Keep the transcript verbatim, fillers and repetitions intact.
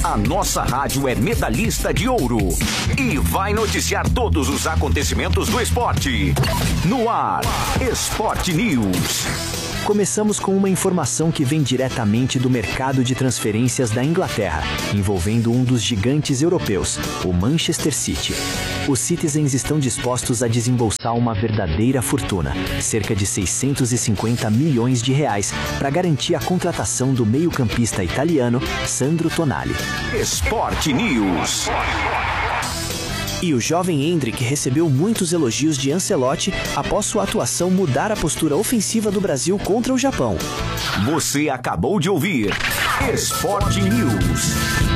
A nossa rádio é medalhista de ouro e vai noticiar todos os acontecimentos do esporte. No ar, Sport News. Começamos com uma informação que vem diretamente do mercado de transferências da Inglaterra, envolvendo um dos gigantes europeus, o Manchester City. Os Citizens estão dispostos a desembolsar uma verdadeira fortuna, cerca de seiscentos e cinquenta milhões de reais, para garantir a contratação do meio-campista italiano Sandro Tonali. Sport News. E o jovem Endrick recebeu muitos elogios de Ancelotti após sua atuação mudar a postura ofensiva do Brasil contra o Japão. Você acabou de ouvir Sport News.